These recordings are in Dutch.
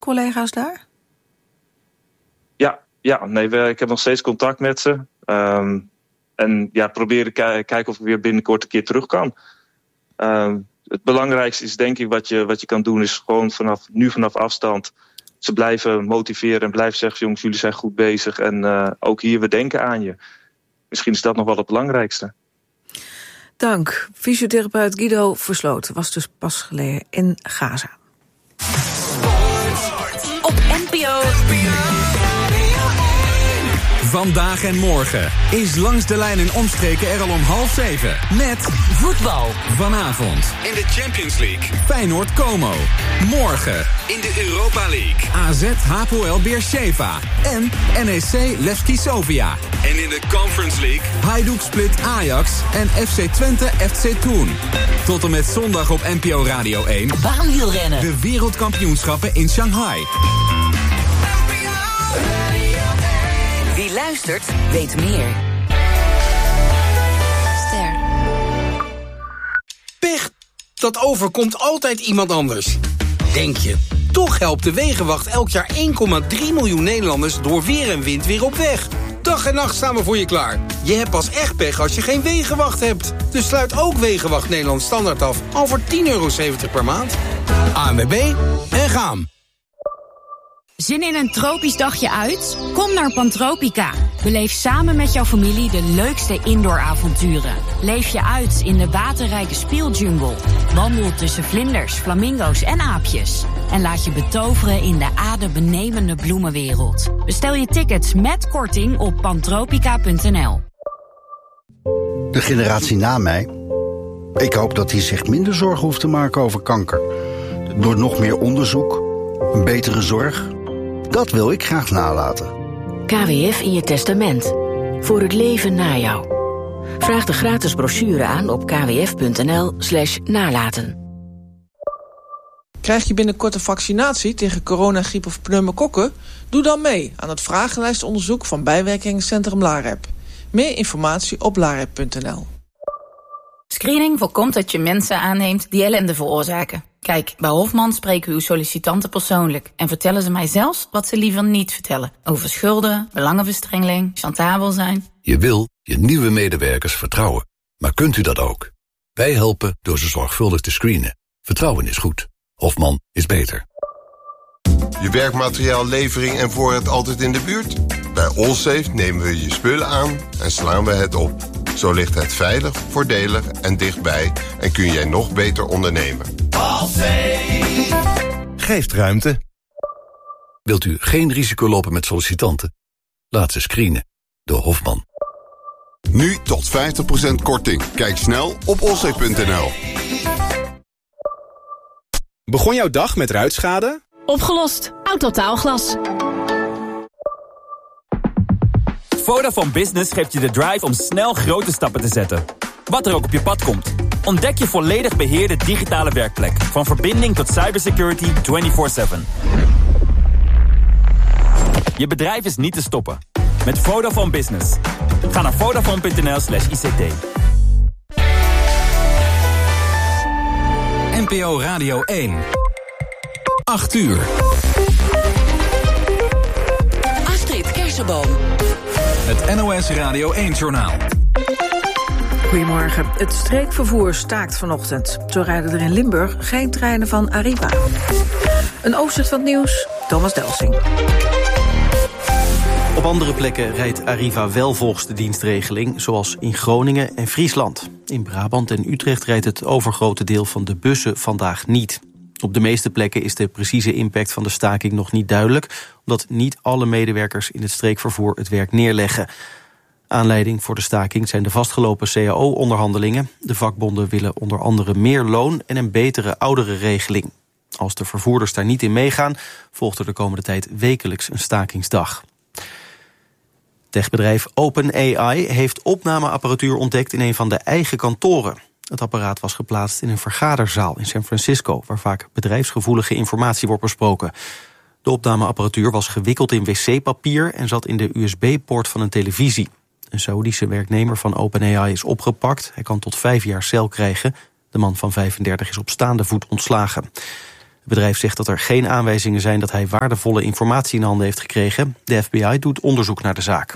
collega's daar? Ik heb nog steeds contact met ze. En proberen kijken of ik weer binnenkort een keer terug kan. Het belangrijkste is denk ik wat je kan doen, is gewoon vanaf afstand ze blijven motiveren en blijven zeggen: jongens, jullie zijn goed bezig en ook hier, we denken aan je. Misschien is dat nog wel het belangrijkste. Dank. Fysiotherapeut Guido Versloot was dus pas geleden in Gaza. Op NPO. Vandaag en morgen is Langs de Lijn en Omstreken er al om 6:30 met voetbal. Vanavond in de Champions League Feyenoord Como. Morgen in de Europa League AZ Hapoel Beersheva en NEC Levski Sofia. En in de Conference League Hajduk Split Ajax en FC Twente FC Thun. Tot en met zondag op NPO Radio 1 baanwielrennen. De wereldkampioenschappen in Shanghai. Wie luistert, weet meer. Ster. Pech, dat overkomt altijd iemand anders. Denk je. Toch helpt de Wegenwacht elk jaar 1,3 miljoen Nederlanders door weer en wind weer op weg. Dag en nacht staan we voor je klaar. Je hebt pas echt pech als je geen Wegenwacht hebt. Dus sluit ook Wegenwacht Nederland Standaard af al voor €10,70 per maand. ANWB en gaan. Zin in een tropisch dagje uit? Kom naar Pantropica. Beleef samen met jouw familie de leukste indooravonturen. Leef je uit in de waterrijke speeljungle. Wandel tussen vlinders, flamingo's en aapjes. En laat je betoveren in de adembenemende bloemenwereld. Bestel je tickets met korting op pantropica.nl. De generatie na mij, ik hoop dat die zich minder zorgen hoeft te maken over kanker. Door nog meer onderzoek, een betere zorg. Dat wil ik graag nalaten. KWF in je testament. Voor het leven na jou. Vraag de gratis brochure aan op kwf.nl/nalaten. Krijg je binnenkort een vaccinatie tegen corona, griep of pneumokokken? Doe dan mee aan het vragenlijstonderzoek van bijwerkingencentrum LAREP. Meer informatie op larep.nl. Screening voorkomt dat je mensen aanneemt die ellende veroorzaken. Kijk, bij Hofman spreken we uw sollicitanten persoonlijk en vertellen ze mij zelfs wat ze liever niet vertellen. Over schulden, belangenverstrengeling, chantabel zijn. Je wil je nieuwe medewerkers vertrouwen. Maar kunt u dat ook? Wij helpen door ze zorgvuldig te screenen. Vertrouwen is goed. Hofman is beter. Je werkmateriaallevering en voorraad altijd in de buurt? Bij Allsafe nemen we je spullen aan en slaan we het op. Zo ligt het veilig, voordelig en dichtbij en kun jij nog beter ondernemen. Allsafe geeft ruimte. Wilt u geen risico lopen met sollicitanten? Laat ze screenen door Hofman. Nu tot 50% korting. Kijk snel op allsafe.nl. Begon jouw dag met ruitschade? Opgelost. Autotaalglas. Vodafone Business geeft je de drive om snel grote stappen te zetten. Wat er ook op je pad komt. Ontdek je volledig beheerde digitale werkplek. Van verbinding tot cybersecurity 24/7. Je bedrijf is niet te stoppen. Met Vodafone Business. Ga naar vodafone.nl/ICT. NPO Radio 1. 8 uur. Astrid Kersenboom. Het NOS Radio 1-journaal. Goedemorgen. Het streekvervoer staakt vanochtend. Zo rijden er in Limburg geen treinen van Arriva. Een overzicht van het nieuws, Thomas Delsing. Op andere plekken rijdt Arriva wel volgens de dienstregeling, zoals in Groningen en Friesland. In Brabant en Utrecht rijdt het overgrote deel van de bussen vandaag niet. Op de meeste plekken is de precieze impact van de staking nog niet duidelijk, omdat niet alle medewerkers in het streekvervoer het werk neerleggen. Aanleiding voor de staking zijn de vastgelopen CAO-onderhandelingen. De vakbonden willen onder andere meer loon en een betere ouderenregeling. Als de vervoerders daar niet in meegaan, volgt er de komende tijd wekelijks een stakingsdag. Techbedrijf OpenAI heeft opnameapparatuur ontdekt in een van de eigen kantoren. Het apparaat was geplaatst in een vergaderzaal in San Francisco, waar vaak bedrijfsgevoelige informatie wordt besproken. De opnameapparatuur was gewikkeld in wc-papier en zat in de USB-poort van een televisie. Een Saoedische werknemer van OpenAI is opgepakt. Hij kan tot 5 jaar cel krijgen. De man van 35 is op staande voet ontslagen. Het bedrijf zegt dat er geen aanwijzingen zijn dat hij waardevolle informatie in handen heeft gekregen. De FBI doet onderzoek naar de zaak.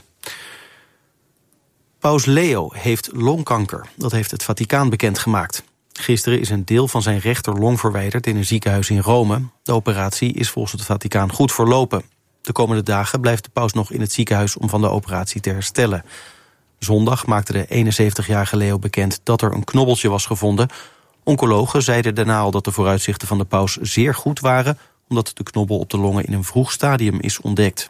Paus Leo heeft longkanker. Dat heeft het Vaticaan bekendgemaakt. Gisteren is een deel van zijn rechterlong verwijderd in een ziekenhuis in Rome. De operatie is volgens het Vaticaan goed verlopen. De komende dagen blijft de paus nog in het ziekenhuis om van de operatie te herstellen. Zondag maakte de 71-jarige Leo bekend dat er een knobbeltje was gevonden. Oncologen zeiden daarna al dat de vooruitzichten van de paus zeer goed waren, omdat de knobbel op de longen in een vroeg stadium is ontdekt.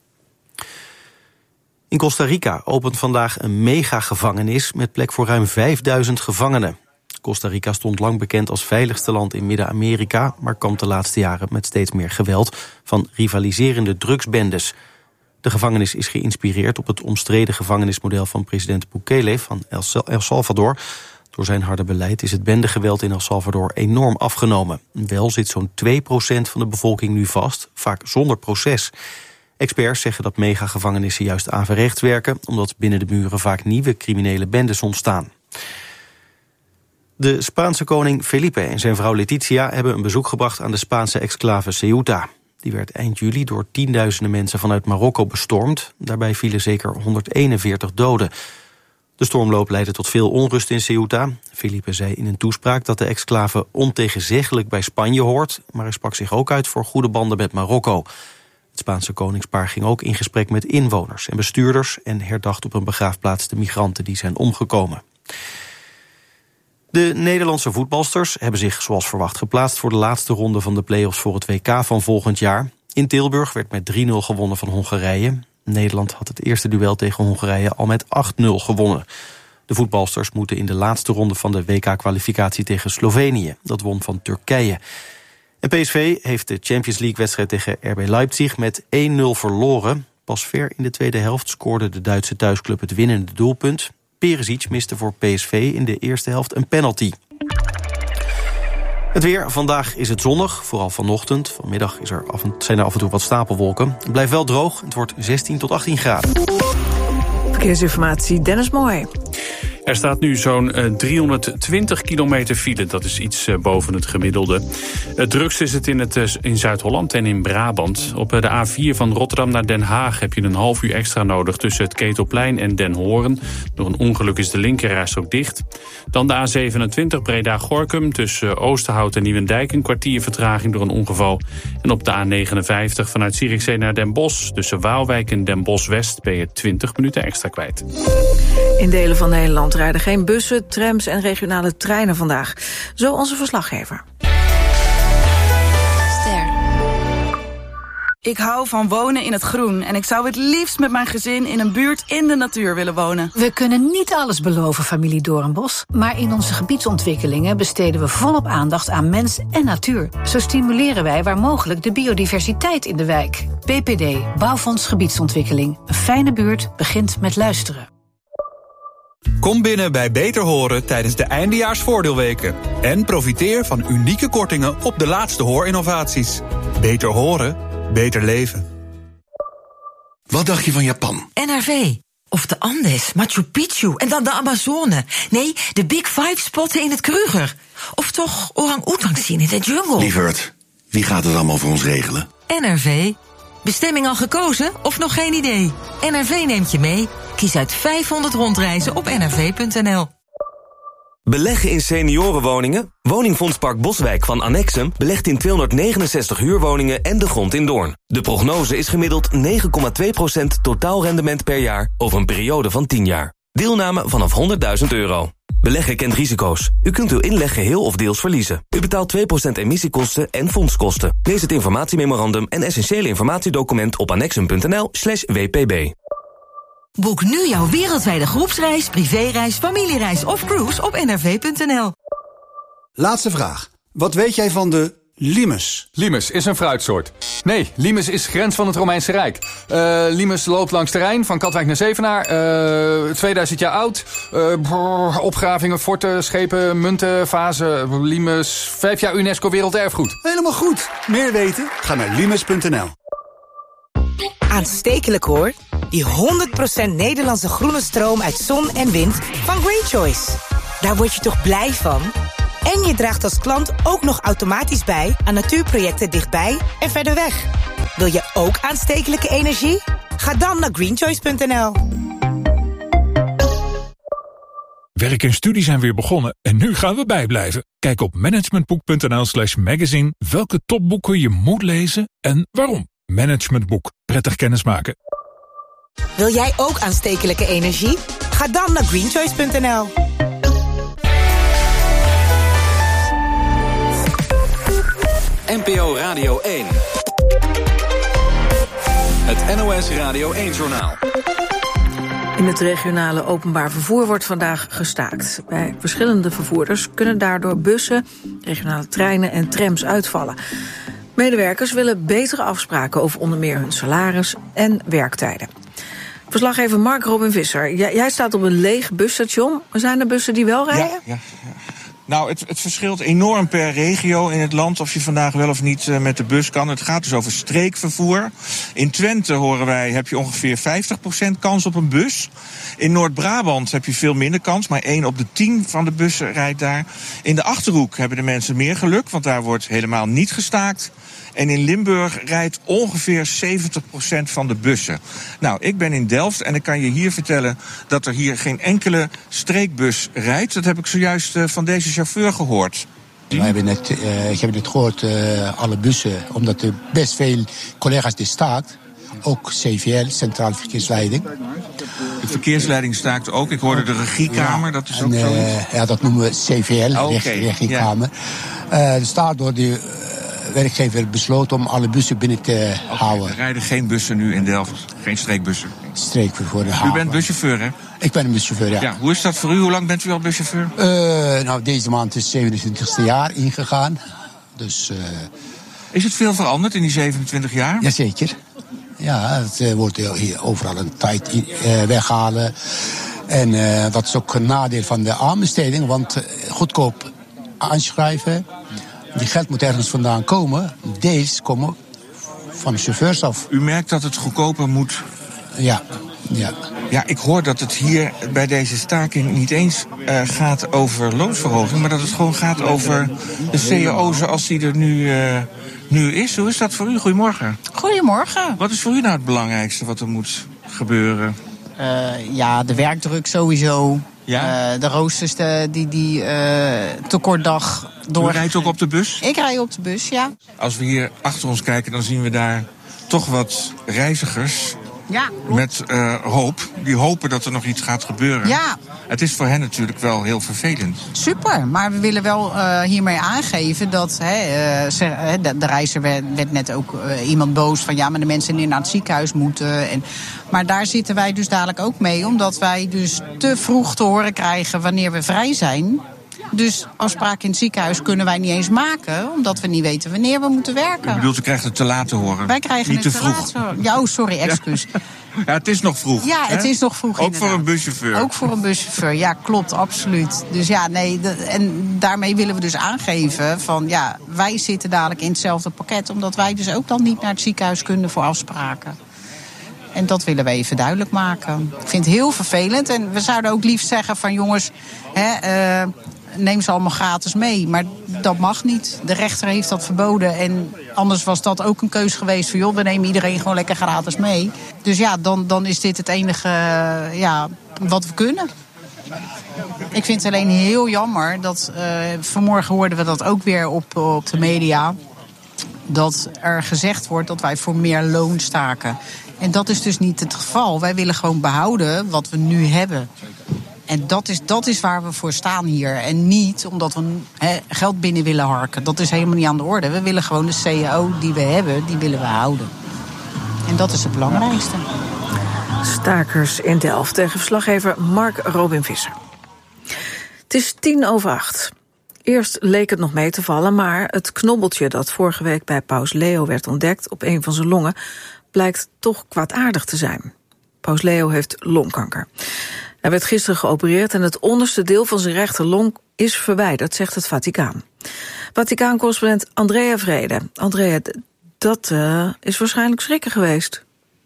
In Costa Rica opent vandaag een megagevangenis met plek voor ruim 5000 gevangenen. Costa Rica stond lang bekend als veiligste land in Midden-Amerika, maar kampt de laatste jaren met steeds meer geweld van rivaliserende drugsbendes. De gevangenis is geïnspireerd op het omstreden gevangenismodel van president Bukele van El Salvador. Door zijn harde beleid is het bendegeweld in El Salvador enorm afgenomen. Wel zit zo'n 2% van de bevolking nu vast, vaak zonder proces. Experts zeggen dat megagevangenissen juist averechts werken, omdat binnen de muren vaak nieuwe criminele bendes ontstaan. De Spaanse koning Felipe en zijn vrouw Letizia hebben een bezoek gebracht aan de Spaanse exclave Ceuta. Die werd eind juli door tienduizenden mensen vanuit Marokko bestormd. Daarbij vielen zeker 141 doden. De stormloop leidde tot veel onrust in Ceuta. Felipe zei in een toespraak dat de exclave ontegenzeggelijk bij Spanje hoort, maar hij sprak zich ook uit voor goede banden met Marokko. Het Spaanse koningspaar ging ook in gesprek met inwoners en bestuurders en herdacht op een begraafplaats de migranten die zijn omgekomen. De Nederlandse voetbalsters hebben zich zoals verwacht geplaatst voor de laatste ronde van de play-offs voor het WK van volgend jaar. In Tilburg werd met 3-0 gewonnen van Hongarije. Nederland had het eerste duel tegen Hongarije al met 8-0 gewonnen. De voetbalsters moeten in de laatste ronde van de WK-kwalificatie tegen Slovenië. Dat won van Turkije. En PSV heeft de Champions League-wedstrijd tegen RB Leipzig met 1-0 verloren. Pas ver in de tweede helft scoorde de Duitse thuisclub het winnende doelpunt. Perisic miste voor PSV in de eerste helft een penalty. Het weer. Vandaag is het zonnig, vooral vanochtend. Vanmiddag zijn er af en toe wat stapelwolken. Het blijft wel droog. Het wordt 16 tot 18 graden. Verkeersinformatie, Dennis Mooi. Er staat nu zo'n 320 kilometer file. Dat is iets boven het gemiddelde. Het drukst is het in Zuid-Holland en in Brabant. Op de A4 van Rotterdam naar Den Haag heb je een half uur extra nodig tussen het Ketelplein en Den Hoorn. Door een ongeluk is de linkerrijstrook dicht. Dan de A27 Breda-Gorinchem tussen Oosterhout en Nieuwendijk. Een kwartier vertraging door een ongeval. En op de A59 vanuit Zierikzee naar Den Bosch. Tussen Waalwijk en Den Bosch-West ben je 20 minuten extra kwijt. In delen van Nederland rijden geen bussen, trams en regionale treinen vandaag. Zo onze verslaggever. Ik hou van wonen in het groen en ik zou het liefst met mijn gezin in een buurt in de natuur willen wonen. We kunnen niet alles beloven, familie Doornbos, maar in onze gebiedsontwikkelingen besteden we volop aandacht aan mens en natuur. Zo stimuleren wij waar mogelijk de biodiversiteit in de wijk. BPD, Bouwfonds Gebiedsontwikkeling. Een fijne buurt begint met luisteren. Kom binnen bij Beter Horen tijdens de eindejaarsvoordeelweken. En profiteer van unieke kortingen op de laatste hoorinnovaties. Beter horen, beter leven. Wat dacht je van Japan? NRV. Of de Andes, Machu Picchu en dan de Amazone. Nee, de Big Five spotten in het Kruger. Of toch orang-oetang zien in de jungle. Lieverd, wie gaat het allemaal voor ons regelen? NRV. Bestemming al gekozen of nog geen idee? NRV neemt je mee. Kies uit 500 rondreizen op nrv.nl. Beleggen in seniorenwoningen? Woningfondspark Boswijk van Annexum belegt in 269 huurwoningen en de grond in Doorn. De prognose is gemiddeld 9,2% totaalrendement per jaar over een periode van 10 jaar. Deelname vanaf €100.000. Beleggen kent risico's. U kunt uw inleg geheel of deels verliezen. U betaalt 2% emissiekosten en fondskosten. Lees het informatiememorandum en essentiële informatiedocument op annexum.nl/wpb. Boek nu jouw wereldwijde groepsreis, privéreis, familiereis of cruise op nrv.nl. Laatste vraag. Wat weet jij van de limes? Limes is een fruitsoort. Nee, limes is grens van het Romeinse Rijk. Limes loopt langs de Rijn, van Katwijk naar Zevenaar. 2000 jaar oud. Opgravingen, forten, schepen, munten, vazen. Limes, 5 jaar UNESCO Werelderfgoed. Helemaal goed. Meer weten? Ga naar limes.nl. Aanstekelijk hoor. Die 100% Nederlandse groene stroom uit zon en wind van Green Choice. Daar word je toch blij van? En je draagt als klant ook nog automatisch bij aan natuurprojecten dichtbij en verder weg. Wil je ook aanstekelijke energie? Ga dan naar greenchoice.nl. Werk en studie zijn weer begonnen en nu gaan we bijblijven. Kijk op managementboek.nl/magazine welke topboeken je moet lezen en waarom. Managementboek. Prettig kennismaken. Wil jij ook aanstekelijke energie? Ga dan naar greenchoice.nl. NPO Radio 1. Het NOS Radio 1-journaal. In het regionale openbaar vervoer wordt vandaag gestaakt. Bij verschillende vervoerders kunnen daardoor bussen, regionale treinen en trams uitvallen. Medewerkers willen betere afspraken over onder meer hun salaris en werktijden. Verslaggever Mark Robin Visser, jij staat op een leeg busstation. Zijn er bussen die wel rijden? Ja. Nou, het verschilt enorm per regio in het land of je vandaag wel of niet met de bus kan. Het gaat dus over streekvervoer. In Twente, horen wij, heb je ongeveer 50% kans op een bus. In Noord-Brabant heb je veel minder kans, maar 1 op de 10 van de bussen rijdt daar. In de Achterhoek hebben de mensen meer geluk, want daar wordt helemaal niet gestaakt. En in Limburg rijdt ongeveer 70% van de bussen. Nou, ik ben in Delft en ik kan je hier vertellen dat er hier geen enkele streekbus rijdt. Dat heb ik zojuist van deze chauffeur gehoord. Ik heb net gehoord, alle bussen, omdat er best veel collega's die staakt. Ook CVL, Centraal Verkeersleiding. De verkeersleiding staakt ook. Ik hoorde de regiekamer, dat is ook zoiets. Ja, dat noemen we CVL, regiekamer. Dus daardoor die werkgever besloot om alle bussen binnen te houden. Er rijden geen bussen nu in Delft, geen streekbussen. Streekvervoer. U bent buschauffeur, hè? Ik ben een buschauffeur, ja. Hoe is dat voor u? Hoe lang bent u al buschauffeur? Nou, deze maand is het 27e jaar ingegaan. Dus, is het veel veranderd in die 27 jaar? Jazeker. Ja, het wordt hier overal een tijd weghalen. En dat is ook een nadeel van de aanbesteding, want goedkoop aanschrijven. Die geld moet ergens vandaan komen. Deels komen van de chauffeurs af. U merkt dat het goedkoper moet? Ja. Ja, ik hoor dat het hier bij deze staking niet eens gaat over loonsverhoging, maar dat het gewoon gaat over de CAO zoals die er nu is. Hoe is dat voor u? Goedemorgen. Goedemorgen. Wat is voor u nou het belangrijkste wat er moet gebeuren? De werkdruk sowieso. Ja? De roosters die tekortdag door. U rijdt ook op de bus? Ik rij op de bus, ja. Als we hier achter ons kijken, dan zien we daar toch wat reizigers. Ja. Met hoop. Die hopen dat er nog iets gaat gebeuren. Ja. Het is voor hen natuurlijk wel heel vervelend. Super, maar we willen wel hiermee aangeven dat de reiziger werd net ook iemand boos van ja, maar de mensen die naar het ziekenhuis moeten. Maar daar zitten wij dus dadelijk ook mee, omdat wij dus te vroeg te horen krijgen wanneer we vrij zijn. Dus afspraken in het ziekenhuis kunnen wij niet eens maken, omdat we niet weten wanneer we moeten werken. U bedoelt, u krijgt het te laat te horen? Wij krijgen niet het te vroeg. Ja, sorry, excuus. Ja, het is nog vroeg. Ja, het is nog vroeg, ook inderdaad. voor een buschauffeur. Ook voor een buschauffeur, ja, klopt, absoluut. Dus ja, nee, en daarmee willen we dus aangeven van ja, wij zitten dadelijk in hetzelfde pakket, omdat wij dus ook dan niet naar het ziekenhuis kunnen voor afspraken. En dat willen we even duidelijk maken. Ik vind het heel vervelend en we zouden ook liefst zeggen van jongens, neem ze allemaal gratis mee. Maar dat mag niet. De rechter heeft dat verboden. En anders was dat ook een keus geweest van joh, we nemen iedereen gewoon lekker gratis mee. Dus ja, dan is dit het enige wat we kunnen. Ik vind het alleen heel jammer dat vanmorgen hoorden we dat ook weer op de media. Dat er gezegd wordt dat wij voor meer loon staken. En dat is dus niet het geval. Wij willen gewoon behouden wat we nu hebben. En dat is waar we voor staan hier. En niet omdat we geld binnen willen harken. Dat is helemaal niet aan de orde. We willen gewoon de CAO die we hebben, die willen we houden. En dat is het belangrijkste. Stakers in Delft tegen verslaggever Mark Robin Visser. Het is 7:50. Eerst leek het nog mee te vallen, maar het knobbeltje dat vorige week bij paus Leo werd ontdekt op een van zijn longen blijkt toch kwaadaardig te zijn. Paus Leo heeft longkanker. Hij werd gisteren geopereerd en het onderste deel van zijn rechterlong is verwijderd, zegt het Vaticaan. Vaticaan-correspondent Andrea Vrede. Andrea, dat is waarschijnlijk schrikken geweest.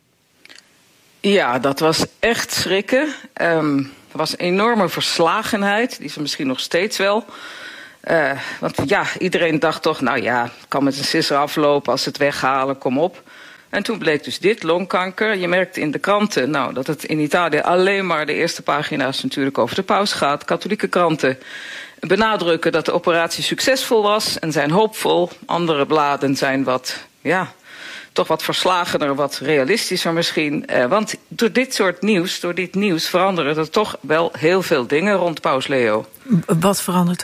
Ja, dat was echt schrikken. Er was een enorme verslagenheid, die is er misschien nog steeds wel. Want ja, iedereen dacht toch, nou ja, het kan met een sisser aflopen als ze het weghalen, kom op. En toen bleek dus dit, longkanker. Je merkt in de kranten dat het in Italië alleen maar de eerste pagina's natuurlijk over de paus gaat. Katholieke kranten benadrukken dat de operatie succesvol was en zijn hoopvol. Andere bladen zijn toch wat verslagener, wat realistischer misschien. Want door dit nieuws veranderen er toch wel heel veel dingen rond Paus Leo. Wat verandert?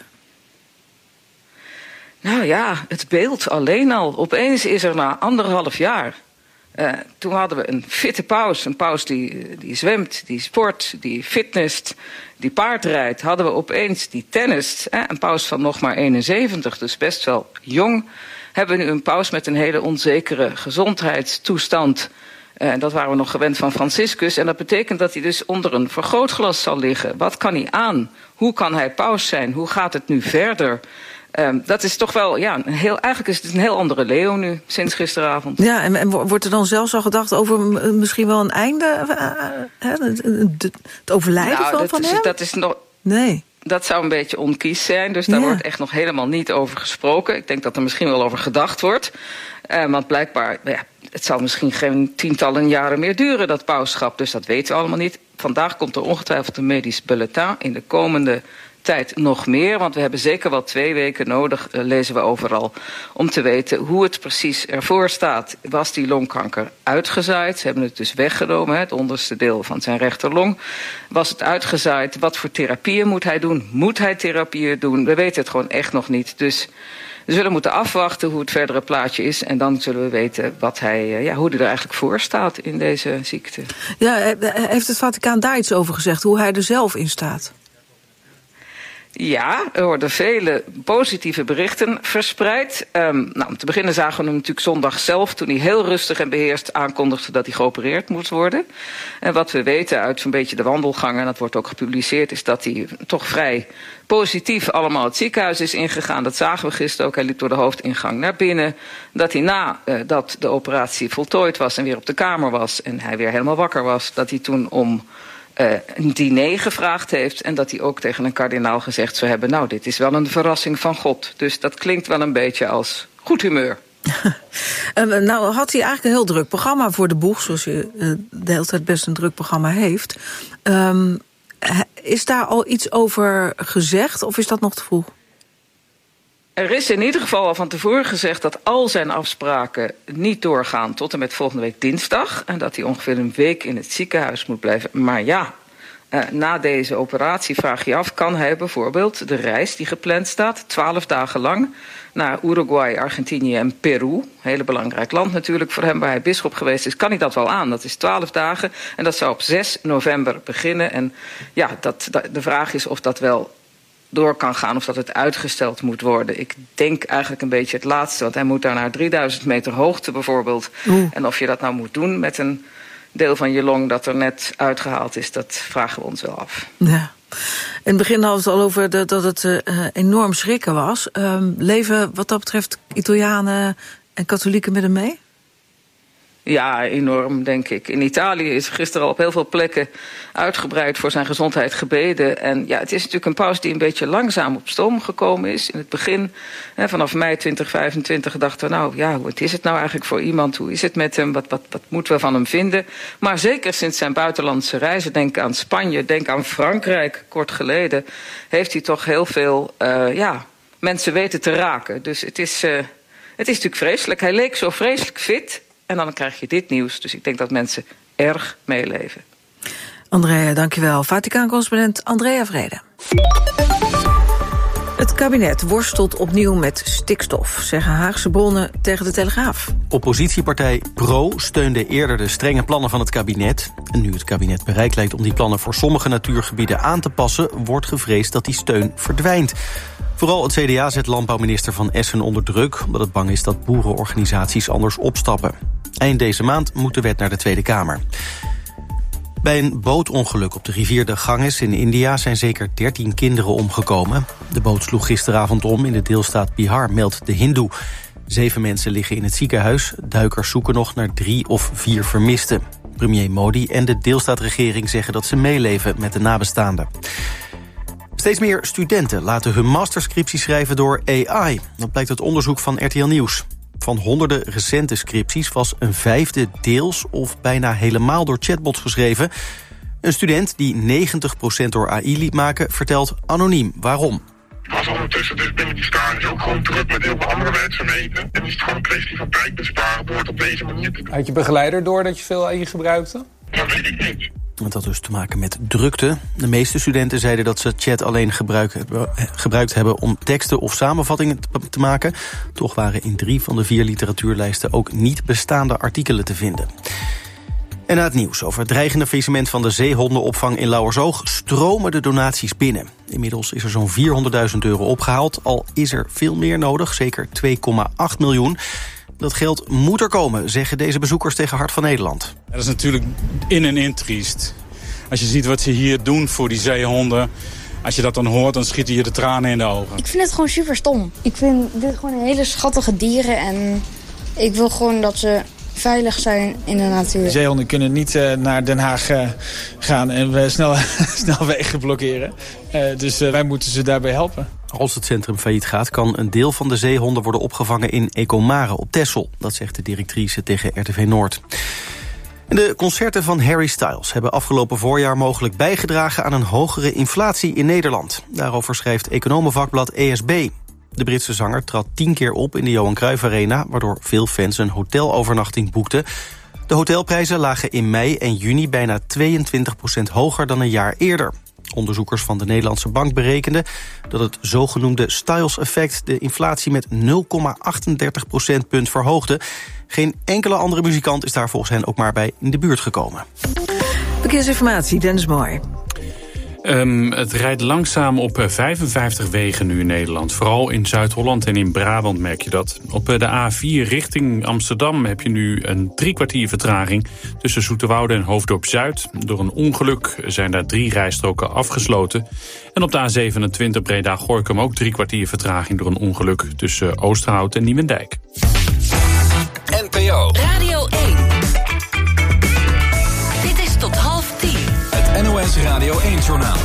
Nou ja, het beeld alleen al. Opeens is er na 1,5 jaar... toen hadden we een fitte paus. Een paus die zwemt, die sport, die fitness, die paardrijdt. Hadden we opeens die tennist. Een paus van nog maar 71, dus best wel jong. Hebben we nu een paus met een hele onzekere gezondheidstoestand. Dat waren we nog gewend van Franciscus. En dat betekent dat hij dus onder een vergrootglas zal liggen. Wat kan hij aan? Hoe kan hij paus zijn? Hoe gaat het nu verder? Dat is toch wel, eigenlijk is het een heel andere Leo nu, sinds gisteravond. Ja, en wordt er dan zelfs al gedacht over misschien wel een einde? Het overlijden van hem? Dat is nog... Nee. Dat zou een beetje onkies zijn, dus daar wordt echt nog helemaal niet over gesproken. Ik denk dat er misschien wel over gedacht wordt. Want blijkbaar, het zal misschien geen tientallen jaren meer duren, dat pauschap. Dus dat weten we allemaal niet. Vandaag komt er ongetwijfeld een medisch bulletin. In de komende tijd nog meer, want we hebben zeker wel 2 weken nodig, lezen we overal, om te weten hoe het precies ervoor staat. Was die longkanker uitgezaaid? Ze hebben het dus weggenomen, het onderste deel van zijn rechterlong. Was het uitgezaaid? Wat voor therapieën moet hij doen? Moet hij therapieën doen? We weten het gewoon echt nog niet. Dus we zullen moeten afwachten hoe het verdere plaatje is en dan zullen we weten hoe hij er eigenlijk voor staat in deze ziekte. Ja, heeft het Vaticaan daar iets over gezegd, hoe hij er zelf in staat? Ja, er worden vele positieve berichten verspreid. Om te beginnen zagen we hem natuurlijk zondag zelf, toen hij heel rustig en beheerst aankondigde dat hij geopereerd moest worden. En wat we weten uit zo'n beetje de wandelgangen, en dat wordt ook gepubliceerd, is dat hij toch vrij positief allemaal het ziekenhuis is ingegaan. Dat zagen we gisteren ook. Hij liep door de hoofdingang naar binnen. Dat hij nadat de operatie voltooid was en weer op de kamer was en hij weer helemaal wakker was, dat hij toen om een diner gevraagd heeft en dat hij ook tegen een kardinaal gezegd zou hebben, dit is wel een verrassing van God. Dus dat klinkt wel een beetje als goed humeur. Nou had hij eigenlijk een heel druk programma voor de boeg, zoals je de hele tijd best een druk programma heeft. Is daar al iets over gezegd of is dat nog te vroeg? Er is in ieder geval al van tevoren gezegd dat al zijn afspraken niet doorgaan tot en met volgende week dinsdag. En dat hij ongeveer een week in het ziekenhuis moet blijven. Maar na deze operatie vraag je af, kan hij bijvoorbeeld de reis die gepland staat, 12 dagen lang, naar Uruguay, Argentinië en Peru. Een hele belangrijk land natuurlijk voor hem, waar hij bisschop geweest is. Kan hij dat wel aan? Dat is 12 dagen en dat zou op 6 november beginnen. En de vraag is of dat wel door kan gaan of dat het uitgesteld moet worden. Ik denk eigenlijk een beetje het laatste, want hij moet daar naar 3000 meter hoogte bijvoorbeeld. En of je dat nou moet doen met een deel van je long dat er net uitgehaald is, dat vragen we ons wel af. Ja. In het begin hadden we het al over dat het enorm schrikken was. Leven wat dat betreft Italianen en katholieken met hem mee? Ja, enorm, denk ik. In Italië is gisteren al op heel veel plekken uitgebreid voor zijn gezondheid gebeden. En het is natuurlijk een paus die een beetje langzaam op stoom gekomen is. In het begin, vanaf mei 2025, dachten we, wat is het nou eigenlijk voor iemand? Hoe is het met hem? Wat moeten we van hem vinden? Maar zeker sinds zijn buitenlandse reizen, denk aan Spanje, denk aan Frankrijk, kort geleden, heeft hij toch heel veel mensen weten te raken. Dus het is natuurlijk vreselijk. Hij leek zo vreselijk fit. En dan krijg je dit nieuws. Dus ik denk dat mensen erg meeleven. Andrea, dankjewel. Vaticaan-correspondent Andrea Vrede. Het kabinet worstelt opnieuw met stikstof, zeggen Haagse bronnen tegen de Telegraaf. Oppositiepartij PRO steunde eerder de strenge plannen van het kabinet. En nu het kabinet bereid lijkt om die plannen voor sommige natuurgebieden aan te passen, wordt gevreesd dat die steun verdwijnt. Vooral het CDA zet landbouwminister Van Essen onder druk, omdat het bang is dat boerenorganisaties anders opstappen. Eind deze maand moet de wet naar de Tweede Kamer. Bij een bootongeluk op de rivier de Ganges in India zijn zeker 13 kinderen omgekomen. De boot sloeg gisteravond om in de deelstaat Bihar, meldt de Hindoe. 7 mensen liggen in het ziekenhuis. Duikers zoeken nog naar 3 of 4 vermisten. Premier Modi en de deelstaatregering zeggen dat ze meeleven met de nabestaanden. Steeds meer studenten laten hun masterscriptie schrijven door AI. Dat blijkt uit onderzoek van RTL Nieuws. Van honderden recente scripties was een vijfde deels of bijna helemaal door chatbots geschreven. Een student die 90% door AI liet maken vertelt anoniem waarom. Ik was ondertussen dus binnen die stage ook gewoon druk met heel veel andere werkzaamheden. En is het gewoon een kwestie van tijd besparen door het op deze manier te doen. Had je begeleider door dat je veel AI gebruikte? Dat weet ik niet. Dat had dus te maken met drukte. De meeste studenten zeiden dat ze chat alleen gebruikt hebben om teksten of samenvattingen te maken. Toch waren in 3 van de 4 literatuurlijsten ook niet bestaande artikelen te vinden. En na het nieuws over het dreigende faillissement van de zeehondenopvang in Lauwersoog stromen de donaties binnen. Inmiddels is er zo'n €400.000 opgehaald, al is er veel meer nodig, zeker 2,8 miljoen. Dat geld moet er komen, zeggen deze bezoekers tegen Hart van Nederland. Dat is natuurlijk in triest. Als je ziet wat ze hier doen voor die zeehonden, als je dat dan hoort, dan schieten je de tranen in de ogen. Ik vind het gewoon super stom. Ik vind dit gewoon hele schattige dieren en ik wil gewoon dat ze veilig zijn in de natuur. De zeehonden kunnen niet naar Den Haag gaan en we snel wegen blokkeren. Dus wij moeten ze daarbij helpen. Als het centrum failliet gaat, kan een deel van de zeehonden worden opgevangen in Ecomare op Texel. Dat zegt de directrice tegen RTV Noord. En de concerten van Harry Styles hebben afgelopen voorjaar mogelijk bijgedragen aan een hogere inflatie in Nederland. Daarover schrijft economenvakblad ESB. De Britse zanger trad 10 keer op in de Johan Cruijff Arena, waardoor veel fans een hotelovernachting boekten. De hotelprijzen lagen in mei en juni bijna 22% hoger dan een jaar eerder. Onderzoekers van de Nederlandse Bank berekenden dat het zogenoemde Styles-effect de inflatie met 0,38 procentpunt verhoogde. Geen enkele andere muzikant is daar volgens hen ook maar bij in de buurt gekomen. Verkeersinformatie, Dennis Mooi. Het rijdt langzaam op 55 wegen nu in Nederland. Vooral in Zuid-Holland en in Brabant merk je dat. Op de A4 richting Amsterdam heb je nu een 3 kwartier vertraging tussen Zoeterwoude en Hoofddorp-Zuid. Door een ongeluk zijn daar 3 rijstroken afgesloten. En op de A27 Breda-Gorinchem ook 3 kwartier vertraging door een ongeluk tussen Oosterhout en Nieuwendijk. NPO Radio 1. Dit is tot 9:30. Het NOS Radio 1-journaal.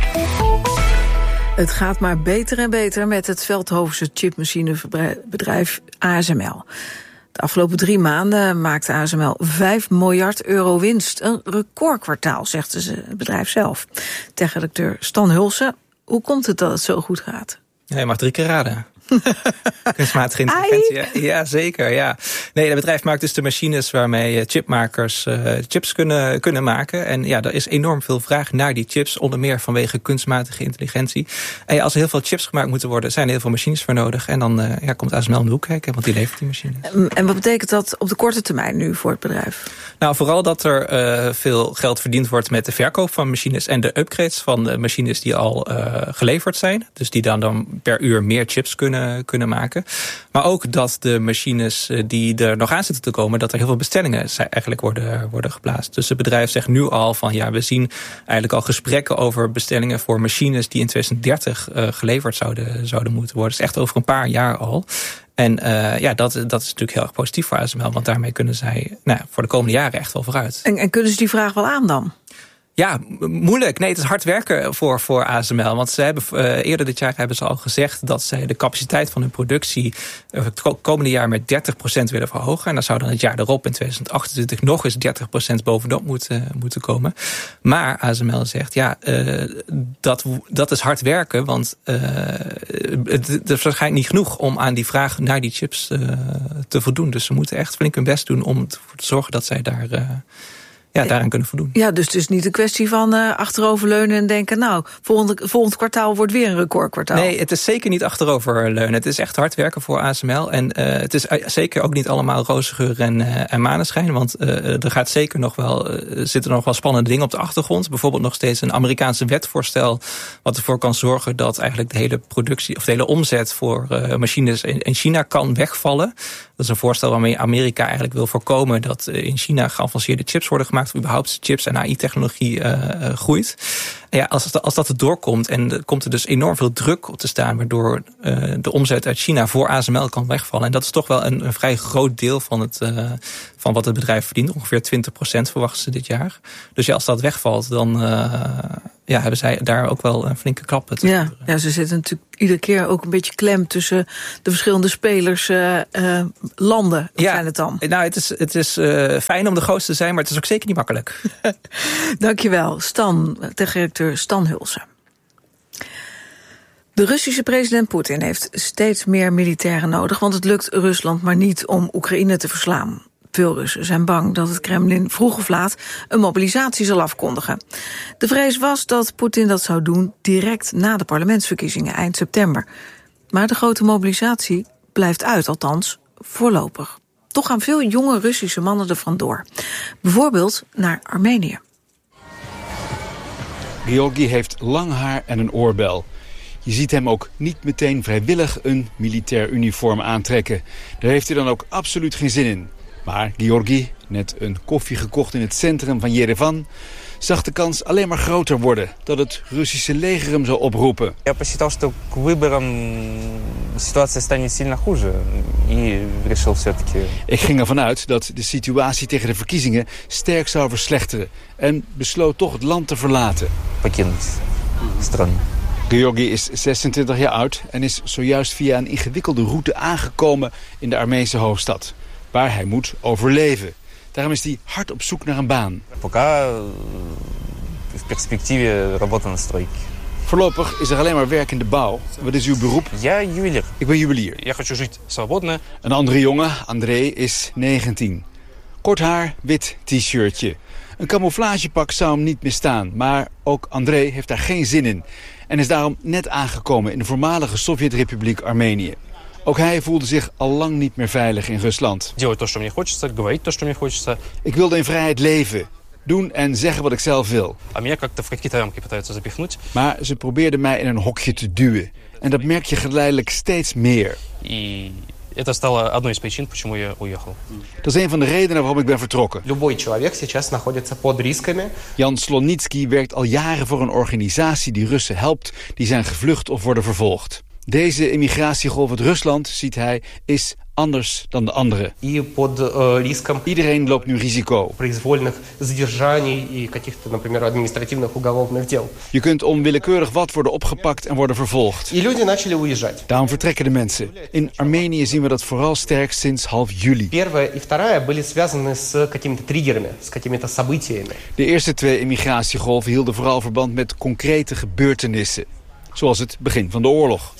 Het gaat maar beter en beter met het Veldhovense chipmachinebedrijf ASML. De afgelopen 3 maanden maakte ASML €5 miljard winst. Een recordkwartaal, zegt het bedrijf zelf. Tech-redacteur Stan Hulsen, hoe komt het dat het zo goed gaat? Ja, je mag 3 keer raden. Kunstmatige intelligentie. Ja, zeker. Ja. Nee, het bedrijf maakt dus de machines waarmee chipmakers chips kunnen maken. En ja, er is enorm veel vraag naar die chips, onder meer vanwege kunstmatige intelligentie. En ja, als er heel veel chips gemaakt moeten worden, zijn er heel veel machines voor nodig. En dan komt ASML om de hoek kijken, want die levert die machines. En wat betekent dat op de korte termijn nu voor het bedrijf? Nou, vooral dat er veel geld verdiend wordt met de verkoop van machines en de upgrades van de machines die al geleverd zijn. Dus die dan per uur meer chips kunnen maken. Maar ook dat de machines die er nog aan zitten te komen, dat er heel veel bestellingen eigenlijk worden geplaatst. Dus het bedrijf zegt nu al van ja, we zien eigenlijk al gesprekken over bestellingen voor machines die in 2030 geleverd zouden moeten worden. Dus echt over een paar jaar al. En dat is natuurlijk heel erg positief voor ASML, want daarmee kunnen zij voor de komende jaren echt wel vooruit. En kunnen ze die vraag wel aan dan? Ja, moeilijk. Nee, het is hard werken voor ASML. Want ze hebben eerder dit jaar hebben ze al gezegd dat zij de capaciteit van hun productie het komende jaar met 30% willen verhogen. En dan zou dan het jaar erop in 2028 nog eens 30% bovenop moeten komen. Maar ASML zegt, dat is hard werken, want het is waarschijnlijk niet genoeg om aan die vraag naar die chips te voldoen. Dus ze moeten echt flink hun best doen om ervoor te zorgen dat zij daaraan kunnen voldoen. Ja, dus het is niet een kwestie van achteroverleunen en denken, volgend kwartaal wordt weer een recordkwartaal. Nee, het is zeker niet achteroverleunen. Het is echt hard werken voor ASML. En het is zeker ook niet allemaal roze geur en maneschijn. Want er gaat zeker zitten nog wel spannende dingen op de achtergrond. Bijvoorbeeld nog steeds een Amerikaanse wetvoorstel wat ervoor kan zorgen dat eigenlijk de hele productie of de hele omzet voor machines in China kan wegvallen. Dat is een voorstel waarmee Amerika eigenlijk wil voorkomen dat in China geavanceerde chips worden gemaakt, of überhaupt chips en AI-technologie groeit. En ja, als dat erdoor komt en komt er dus enorm veel druk op te staan, waardoor de omzet uit China voor ASML kan wegvallen. En dat is toch wel een vrij groot deel van wat het bedrijf verdient. Ongeveer 20% verwachten ze dit jaar. Dus ja, als dat wegvalt, dan hebben zij daar ook wel een flinke klap te voeren. Ja, ze zitten natuurlijk iedere keer ook een beetje klem tussen de verschillende spelers, landen. Wat zijn het dan? Nou, het is fijn om de grootste te zijn, maar het is ook zeker niet makkelijk. Dankjewel, techredacteur Stan Hulsen. De Russische president Poetin heeft steeds meer militairen nodig, want het lukt Rusland maar niet om Oekraïne te verslaan. Veel Russen zijn bang dat het Kremlin vroeg of laat een mobilisatie zal afkondigen. De vrees was dat Poetin dat zou doen direct na de parlementsverkiezingen eind september. Maar de grote mobilisatie blijft uit, althans voorlopig. Toch gaan veel jonge Russische mannen er vandoor. Bijvoorbeeld naar Armenië. Georgi heeft lang haar en een oorbel. Je ziet hem ook niet meteen vrijwillig een militair uniform aantrekken. Daar heeft hij dan ook absoluut geen zin in. Maar Georgi, net een koffie gekocht in het centrum van Yerevan, zag de kans alleen maar groter worden dat het Russische leger hem zou oproepen. Я посчитал, что к выборам ситуация станет сильно хуже и решил все-таки. Ik ging ervan uit dat de situatie tegen de verkiezingen sterk zou verslechteren en besloot toch het land te verlaten. Покинуть страну. Georgi is 26 jaar oud en is zojuist via een ingewikkelde route aangekomen in de Armeense hoofdstad, waar hij moet overleven. Daarom is hij hard op zoek naar een baan. Voorlopig is er alleen maar werk in de bouw. Wat is uw beroep? Ja, juwelier. Ik ben juwelier. Я хочу жить свободно. Een andere jongen, André, is 19. Kort haar, wit t-shirtje. Een camouflagepak zou hem niet misstaan, maar ook André heeft daar geen zin in en is daarom net aangekomen in de voormalige Sovjet-republiek Armenië. Ook hij voelde zich al lang niet meer veilig in Rusland. Ik wilde in vrijheid leven, doen en zeggen wat ik zelf wil. Maar ze probeerden mij in een hokje te duwen. En dat merk je geleidelijk steeds meer. Dat is een van de redenen waarom ik ben vertrokken. Jan Slonitsky werkt al jaren voor een organisatie die Russen helpt die zijn gevlucht of worden vervolgd. Deze immigratiegolf uit Rusland, ziet hij, is anders dan de andere. Iedereen loopt nu risico. Je kunt onwillekeurig wat worden opgepakt en worden vervolgd. Daarom vertrekken de mensen. In Armenië zien we dat vooral sterk sinds half juli. De eerste twee immigratiegolven hielden vooral verband met concrete gebeurtenissen. Zoals het begin van de oorlog.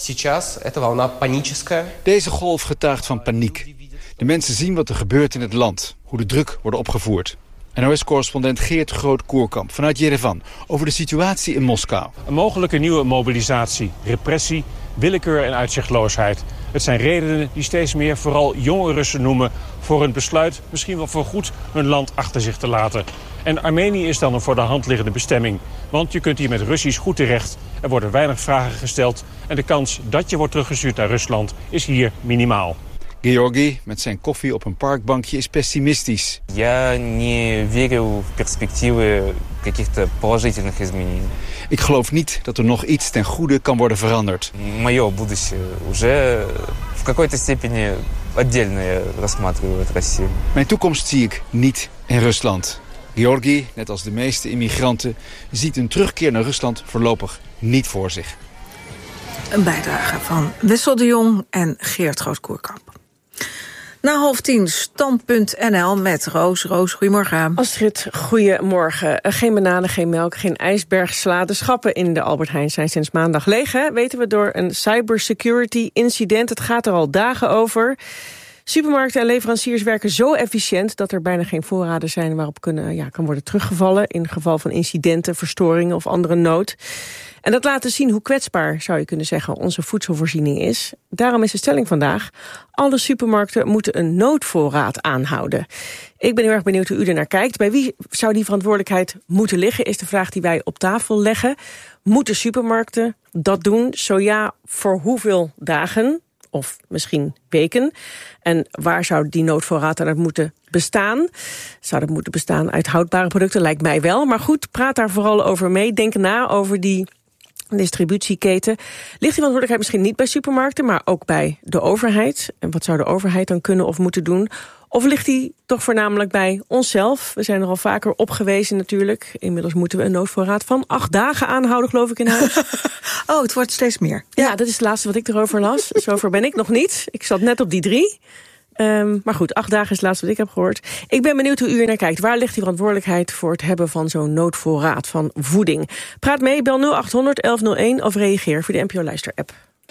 Deze golf getuigt van paniek. De mensen zien wat er gebeurt in het land, hoe de druk wordt opgevoerd. NOS-correspondent Geert Groot-Koerkamp vanuit Yerevan over de situatie in Moskou. Een mogelijke nieuwe mobilisatie, repressie, willekeur en uitzichtloosheid. Het zijn redenen die steeds meer vooral jonge Russen noemen voor hun besluit misschien wel voorgoed hun land achter zich te laten. En Armenië is dan een voor de hand liggende bestemming. Want je kunt hier met Russisch goed terecht. Er worden weinig vragen gesteld. En de kans dat je wordt teruggestuurd naar Rusland is hier minimaal. Georgi, met zijn koffie op een parkbankje, is pessimistisch. Ik geloof niet dat er nog iets ten goede kan worden veranderd. Mijn toekomst zie ik niet in Rusland. Georgi, net als de meeste immigranten, ziet een terugkeer naar Rusland voorlopig niet voor zich. Een bijdrage van Wessel de Jong en Geert Groot-Koerkamp. Na 9:30 stand.nl met Roos. Roos, goedemorgen. Astrid, goedemorgen. Geen bananen, geen melk, geen ijsbergsla. De schappen in de Albert Heijn zijn sinds maandag leeg, hè? Weten we door een cybersecurity incident. Het gaat er al dagen over. Supermarkten en leveranciers werken zo efficiënt dat er bijna geen voorraden zijn waarop kan worden teruggevallen in geval van incidenten, verstoringen of andere nood. En dat laat dus zien hoe kwetsbaar, zou je kunnen zeggen, onze voedselvoorziening is. Daarom is de stelling vandaag: alle supermarkten moeten een noodvoorraad aanhouden. Ik ben heel erg benieuwd hoe u er naar kijkt. Bij wie zou die verantwoordelijkheid moeten liggen, is de vraag die wij op tafel leggen. Moeten supermarkten dat doen? Zo ja, voor hoeveel dagen? Of misschien weken. En waar zou die noodvoorraad dan uit moeten bestaan? Zou dat moeten bestaan uit houdbare producten? Lijkt mij wel. Maar goed, praat daar vooral over mee. Denk na over die distributieketen. Ligt die verantwoordelijkheid misschien niet bij supermarkten, maar ook bij de overheid? En wat zou de overheid dan kunnen of moeten doen Of ligt die toch voornamelijk bij onszelf? We zijn er al vaker op gewezen natuurlijk. Inmiddels moeten we een noodvoorraad van 8 dagen aanhouden, geloof ik, in huis. Oh, het wordt steeds meer. Ja, dat is het laatste wat ik erover las. Zover ben ik nog niet. Ik zat net op die 3. Maar goed, 8 dagen is het laatste wat ik heb gehoord. Ik ben benieuwd hoe u er naar kijkt. Waar ligt die verantwoordelijkheid voor het hebben van zo'n noodvoorraad van voeding? Praat mee, bel 0800 1101 of reageer via de NPO-luister-app.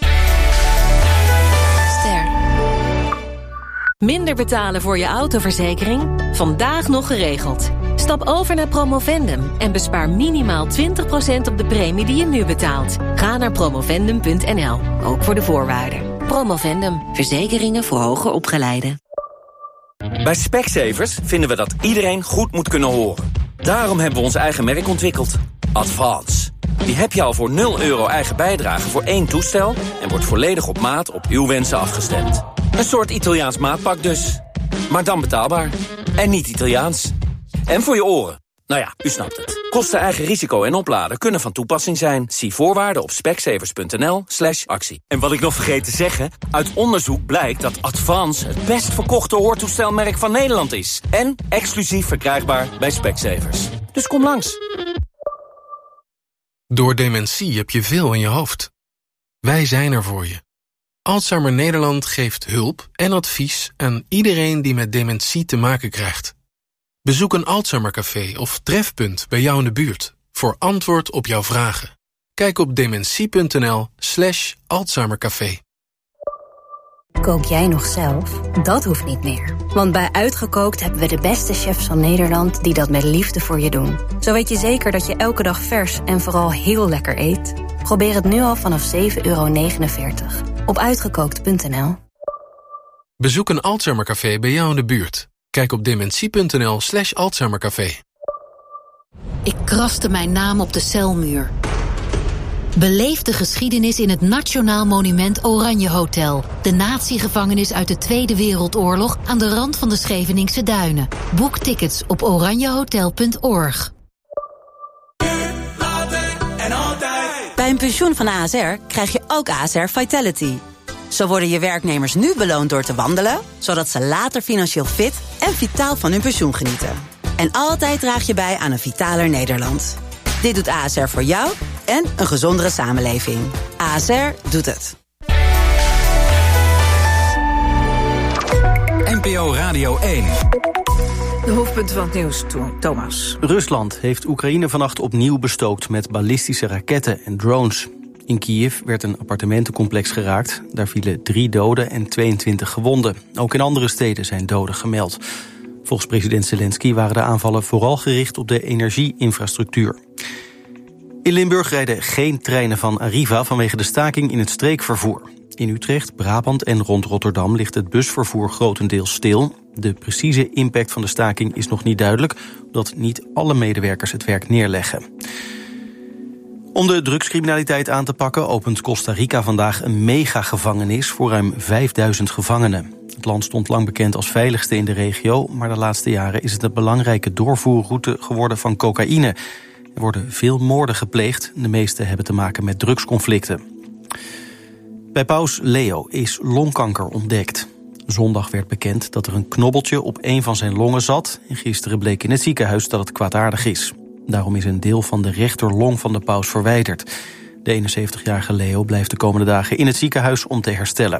Minder betalen voor je autoverzekering? Vandaag nog geregeld. Stap over naar Promovendum en bespaar minimaal 20% op de premie die je nu betaalt. Ga naar promovendum.nl, ook voor de voorwaarden. Promovendum, verzekeringen voor hoger opgeleiden. Bij Specsavers vinden we dat iedereen goed moet kunnen horen. Daarom hebben we ons eigen merk ontwikkeld. Advance. Die heb je al voor €0 eigen bijdrage voor 1 toestel en wordt volledig op maat op uw wensen afgestemd. Een soort Italiaans maatpak dus. Maar dan betaalbaar. En niet Italiaans. En voor je oren. Nou ja, u snapt het. Kosten, eigen risico en opladen kunnen van toepassing zijn. Zie voorwaarden op specsavers.nl/actie. En wat ik nog vergeet te zeggen, uit onderzoek blijkt dat Advance het best verkochte hoortoestelmerk van Nederland is. En exclusief verkrijgbaar bij Specsavers. Dus kom langs. Door dementie heb je veel in je hoofd. Wij zijn er voor je. Alzheimer Nederland geeft hulp en advies aan iedereen die met dementie te maken krijgt. Bezoek een Alzheimercafé of trefpunt bij jou in de buurt voor antwoord op jouw vragen. Kijk op dementie.nl/Alzheimercafé. Kook jij nog zelf? Dat hoeft niet meer. Want bij Uitgekookt hebben we de beste chefs van Nederland die dat met liefde voor je doen. Zo weet je zeker dat je elke dag vers en vooral heel lekker eet. Probeer het nu al vanaf €7,49 op uitgekookt.nl. Bezoek een Alzheimercafé bij jou in de buurt. Kijk op dementie.nl/Alzheimercafé. Ik kraste mijn naam op de celmuur. Beleef de geschiedenis in het Nationaal Monument Oranje Hotel. De natiegevangenis uit de Tweede Wereldoorlog aan de rand van de Scheveningse Duinen. Boek tickets op oranjehotel.org. Bij een pensioen van ASR krijg je ook ASR Vitality. Zo worden je werknemers nu beloond door te wandelen, zodat ze later financieel fit en vitaal van hun pensioen genieten. En altijd draag je bij aan een vitaler Nederland. Dit doet ASR voor jou en een gezondere samenleving. ASR doet het. NPO Radio 1. De hoofdpunten van het nieuws, Thomas. Rusland heeft Oekraïne vannacht opnieuw bestookt met ballistische raketten en drones. In Kiev werd een appartementencomplex geraakt. Daar vielen 3 doden en 22 gewonden. Ook in andere steden zijn doden gemeld. Volgens president Zelensky waren de aanvallen vooral gericht op de energieinfrastructuur. In Limburg rijden geen treinen van Arriva vanwege de staking in het streekvervoer. In Utrecht, Brabant en rond Rotterdam ligt het busvervoer grotendeels stil. De precieze impact van de staking is nog niet duidelijk, omdat niet alle medewerkers het werk neerleggen. Om de drugscriminaliteit aan te pakken opent Costa Rica vandaag een megagevangenis voor ruim 5000 gevangenen. Het land stond lang bekend als veiligste in de regio, maar de laatste jaren is het een belangrijke doorvoerroute geworden van cocaïne. Er worden veel moorden gepleegd, de meeste hebben te maken met drugsconflicten. Bij paus Leo is longkanker ontdekt. Zondag werd bekend dat er een knobbeltje op een van zijn longen zat en gisteren bleek in het ziekenhuis dat het kwaadaardig is. Daarom is een deel van de rechterlong van de paus verwijderd. De 71-jarige Leo blijft de komende dagen in het ziekenhuis om te herstellen.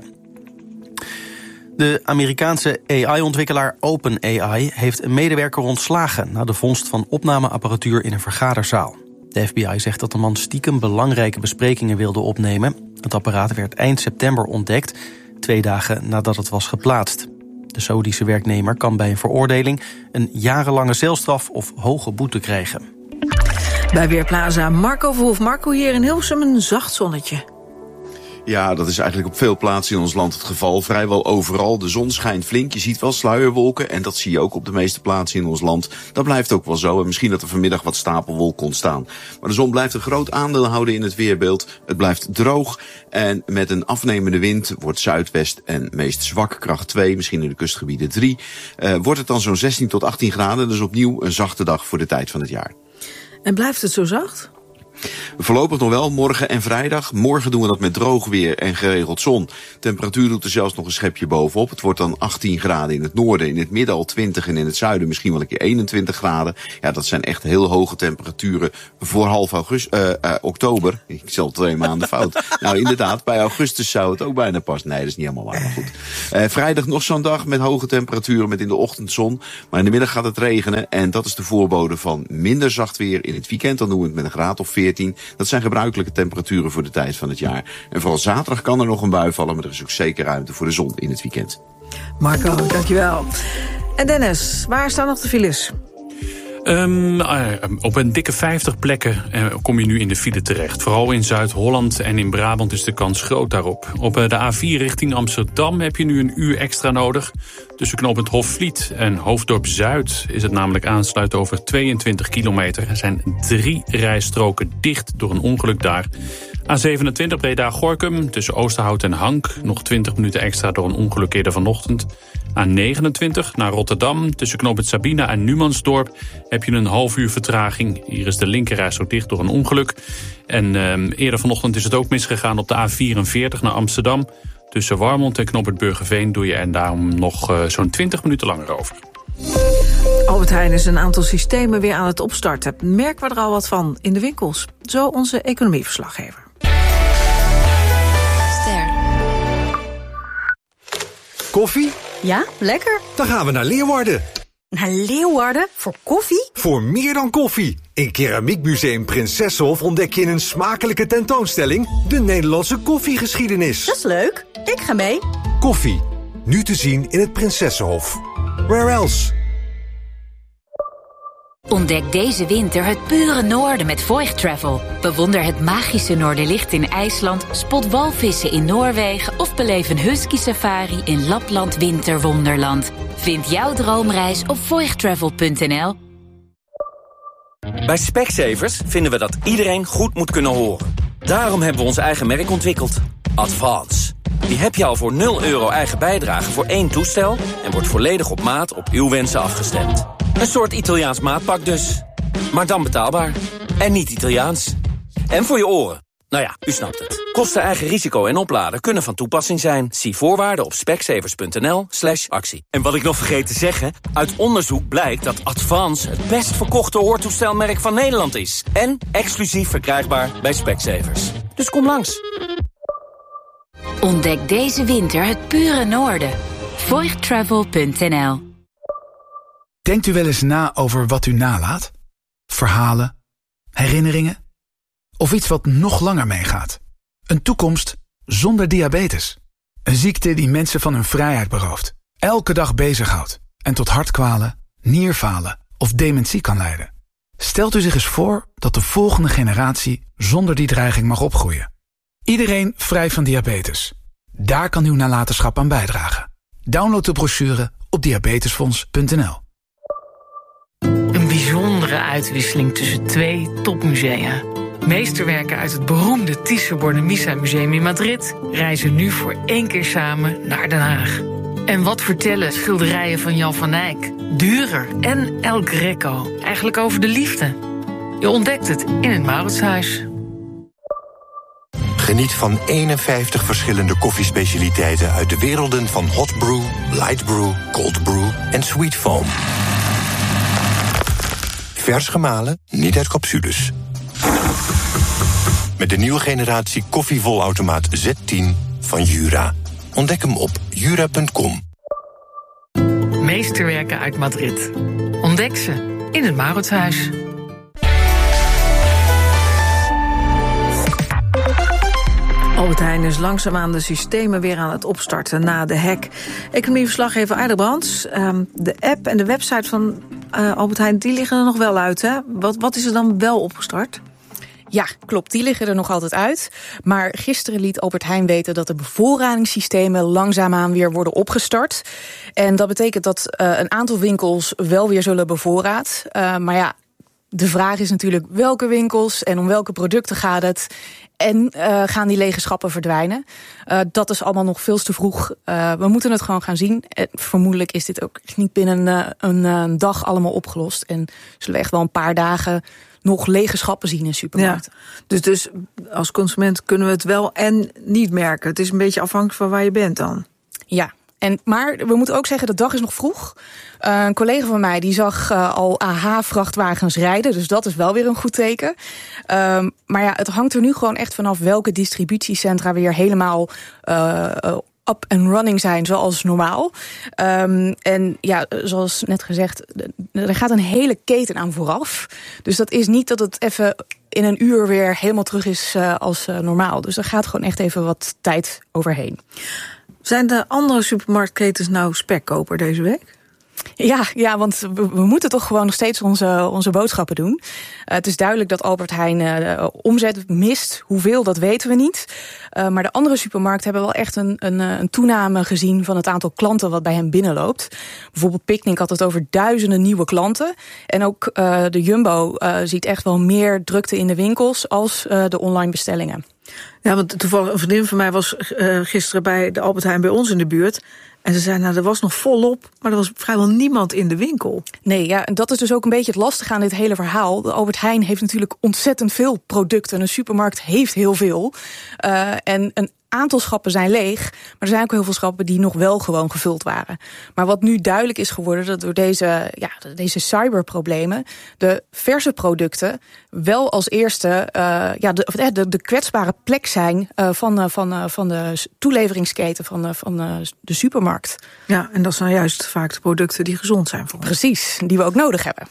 De Amerikaanse AI-ontwikkelaar OpenAI heeft een medewerker ontslagen na de vondst van opnameapparatuur in een vergaderzaal. De FBI zegt dat de man stiekem belangrijke besprekingen wilde opnemen. Het apparaat werd eind september ontdekt, 2 dagen nadat het was geplaatst. De Saoedische werknemer kan bij een veroordeling een jarenlange celstraf of hoge boete krijgen. Bij Weerplaza Marco Verhoef. Marco, hier in Hilversum een zacht zonnetje. Ja, dat is eigenlijk op veel plaatsen in ons land het geval. Vrijwel overal. De zon schijnt flink. Je ziet wel sluierwolken. En dat zie je ook op de meeste plaatsen in ons land. Dat blijft ook wel zo. En misschien dat er vanmiddag wat stapelwolken ontstaan. Maar de zon blijft een groot aandeel houden in het weerbeeld. Het blijft droog. En met een afnemende wind wordt zuidwest en meest zwak kracht 2. Misschien in de kustgebieden 3. Wordt het dan zo'n 16 tot 18 graden. Dus opnieuw een zachte dag voor de tijd van het jaar. En blijft het zo zacht? Voorlopig nog wel, morgen en vrijdag. Morgen doen we dat met droog weer en geregeld zon. Temperatuur doet er zelfs nog een schepje bovenop. Het wordt dan 18 graden in het noorden, in het midden al 20 en in het zuiden misschien wel een keer 21 graden. Ja, dat zijn echt heel hoge temperaturen voor half oktober. Ik zal 2 maanden fout. Nou, inderdaad, bij augustus zou het ook bijna passen. Nee, dat is niet helemaal waar, maar goed. Vrijdag nog zo'n dag met hoge temperaturen, met in de ochtend zon. Maar in de middag gaat het regenen en dat is de voorbode van minder zacht weer in het weekend. Dan doen we het met een graad of 14. Dat zijn gebruikelijke temperaturen voor de tijd van het jaar. En vooral zaterdag kan er nog een bui vallen, maar er is ook zeker ruimte voor de zon in het weekend. Marco, dankjewel. En Dennis, waar staan nog de files? Op een dikke 50 plekken kom je nu in de file terecht. Vooral in Zuid-Holland en in Brabant is de kans groot daarop. Op de A4 richting Amsterdam heb je nu een uur extra nodig. Tussen knooppunt Hofvliet en Hoofddorp Zuid is het namelijk aansluiten over 22 kilometer. Er zijn 3 rijstroken dicht door een ongeluk daar. A27 Breda-Gorinchem tussen Oosterhout en Hank. Nog 20 minuten extra door een ongeluk eerder vanochtend. A29 naar Rotterdam tussen knooppunt Sabina en Numansdorp heb je een half uur vertraging. Hier is de linkerrijstrook dicht door een ongeluk. En eerder vanochtend is het ook misgegaan op de A44 naar Amsterdam. Tussen Warmond en knooppunt Burgerveen doe je en daarom nog zo'n 20 minuten langer over. Albert Heijn is een aantal systemen weer aan het opstarten. Merken we er al wat van in de winkels? Zo onze economieverslaggever. Koffie? Ja, lekker. Dan gaan we naar Leeuwarden. Naar Leeuwarden? Voor koffie? Voor meer dan koffie. In Keramiekmuseum Prinsessenhof ontdek je in een smakelijke tentoonstelling de Nederlandse koffiegeschiedenis. Dat is leuk. Ik ga mee. Koffie. Nu te zien in het Prinsessenhof. Where else? Ontdek deze winter het pure noorden met Voigt Travel. Bewonder het magische Noorderlicht in IJsland, spot walvissen in Noorwegen of beleef een husky safari in Lapland Winterwonderland. Vind jouw droomreis op voigttravel.nl. Bij Specsavers vinden we dat iedereen goed moet kunnen horen. Daarom hebben we ons eigen merk ontwikkeld. Advance. Die heb je al voor €0 eigen bijdrage voor 1 toestel en wordt volledig op maat op uw wensen afgestemd. Een soort Italiaans maatpak dus. Maar dan betaalbaar. En niet Italiaans. En voor je oren. Nou ja, u snapt het. Kosten, eigen risico en opladen kunnen van toepassing zijn. Zie voorwaarden op specsavers.nl/actie. En wat ik nog vergeet te zeggen, uit onderzoek blijkt dat Advance het best verkochte hoortoestelmerk van Nederland is. En exclusief verkrijgbaar bij Specsavers. Dus kom langs. Ontdek deze winter het pure noorden. Voigttravel.nl. Denkt u wel eens na over wat u nalaat? Verhalen, herinneringen? Of iets wat nog langer meegaat? Een toekomst zonder diabetes. Een ziekte die mensen van hun vrijheid berooft. Elke dag bezighoudt en tot hartkwalen, nierfalen of dementie kan leiden. Stelt u zich eens voor dat de volgende generatie zonder die dreiging mag opgroeien. Iedereen vrij van diabetes. Daar kan uw nalatenschap aan bijdragen. Download de brochure op diabetesfonds.nl. Een bijzondere uitwisseling tussen 2 topmusea. Meesterwerken uit het beroemde Thyssen-Bornemisza Museum in Madrid reizen nu voor 1 keer samen naar Den Haag. En wat vertellen schilderijen van Jan van Eyck, Dürer en El Greco eigenlijk over de liefde? Je ontdekt het in het Mauritshuis. Geniet van 51 verschillende koffiespecialiteiten uit de werelden van hot brew, light brew, cold brew en sweet foam. Vers gemalen, niet uit capsules. Met de nieuwe generatie koffievolautomaat Z10 van Jura. Ontdek hem op jura.com. Meesterwerken uit Madrid. Ontdek ze in het Mauritshuis. Albert Heijn is langzaamaan de systemen weer aan het opstarten na de hack. Economieverslaggever Aida Brands. De app en de website van Albert Heijn, die liggen er nog wel uit, hè? Wat is er dan wel opgestart? Ja, klopt, die liggen er nog altijd uit. Maar gisteren liet Albert Heijn weten dat de bevoorradingssystemen langzaamaan weer worden opgestart. En dat betekent dat een aantal winkels wel weer zullen bevoorraad. Maar ja, de vraag is natuurlijk welke winkels en om welke producten gaat het. En gaan die lege schappen verdwijnen? Dat is allemaal nog veel te vroeg. We moeten het gewoon gaan zien. Vermoedelijk is dit ook niet binnen een dag allemaal opgelost. En zullen we echt wel een paar dagen nog lege schappen zien in supermarkten. Ja, dus als consument kunnen we het wel en niet merken. Het is een beetje afhankelijk van waar je bent dan. Ja. Maar we moeten ook zeggen, de dag is nog vroeg. Een collega van mij die zag al AH-vrachtwagens rijden. Dus dat is wel weer een goed teken. Maar ja, het hangt er nu gewoon echt vanaf welke distributiecentra weer helemaal up and running zijn zoals normaal. En ja, zoals net gezegd, er gaat een hele keten aan vooraf. Dus dat is niet dat het even in een uur weer helemaal terug is als normaal. Dus er gaat gewoon echt even wat tijd overheen. Zijn de andere supermarktketens nou spekkoper deze week? Ja, want we moeten toch gewoon nog steeds onze boodschappen doen. Het is duidelijk dat Albert Heijn omzet mist. Hoeveel, dat weten we niet. Maar de andere supermarkten hebben wel echt een toename gezien van het aantal klanten wat bij hen binnenloopt. Bijvoorbeeld Picnic had het over duizenden nieuwe klanten. En ook de Jumbo ziet echt wel meer drukte in de winkels als de online bestellingen. Ja, want toevallig een vriendin van mij was gisteren bij de Albert Heijn bij ons in de buurt. En ze zei, er was nog volop, maar er was vrijwel niemand in de winkel. Nee, ja, en dat is dus ook een beetje het lastige aan dit hele verhaal. De Albert Heijn heeft natuurlijk ontzettend veel producten. Een supermarkt heeft heel veel. En een aantal schappen zijn leeg, maar er zijn ook heel veel schappen die nog wel gewoon gevuld waren. Maar wat nu duidelijk is geworden, dat door deze cyberproblemen de verse producten wel als eerste de kwetsbare plek zijn van de toeleveringsketen van de supermarkt. Ja, en dat zijn juist vaak de producten die gezond zijn voor ons. Precies, die we ook nodig hebben.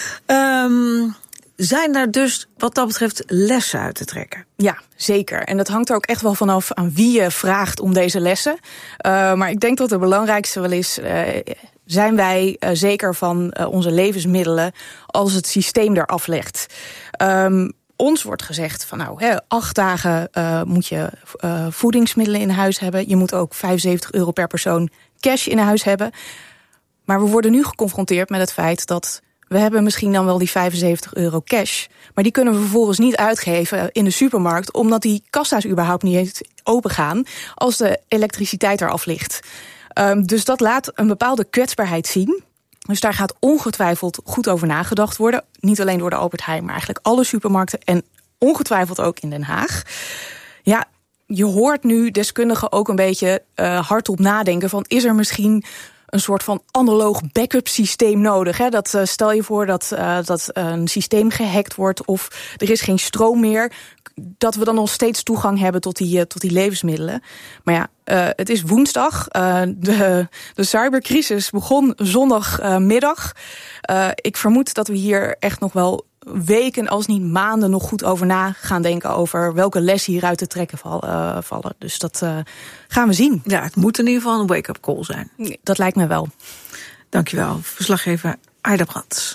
Zijn daar dus wat dat betreft lessen uit te trekken? Ja, zeker. En dat hangt er ook echt wel vanaf aan wie je vraagt om deze lessen. Maar ik denk dat het belangrijkste wel is, zijn wij zeker van onze levensmiddelen als het systeem eraf legt. Ons wordt gezegd van 8 dagen moet je voedingsmiddelen in huis hebben. Je moet ook €75 per persoon cash in huis hebben. Maar we worden nu geconfronteerd met het feit dat we hebben misschien dan wel die €75 cash, maar die kunnen we vervolgens niet uitgeven in de supermarkt, omdat die kassa's überhaupt niet eens open gaan als de elektriciteit eraf ligt. Dus dat laat een bepaalde kwetsbaarheid zien. Dus daar gaat ongetwijfeld goed over nagedacht worden. Niet alleen door de Albert Heijn, maar eigenlijk alle supermarkten en ongetwijfeld ook in Den Haag. Ja, je hoort nu deskundigen ook een beetje hardop nadenken van, is er misschien een soort van analoog backup systeem nodig? Hè? Dat stel je voor dat een systeem gehackt wordt of er is geen stroom meer, dat we dan nog steeds toegang hebben tot die levensmiddelen. Maar ja, het is woensdag. De cybercrisis begon zondagmiddag. Ik vermoed dat we hier echt nog wel weken, als niet maanden, nog goed over na gaan denken over welke lessen hieruit te trekken vallen. Dus dat gaan we zien. Ja, het moet in ieder geval een wake-up call zijn. Dat lijkt me wel. Dankjewel, verslaggever Aida Brands.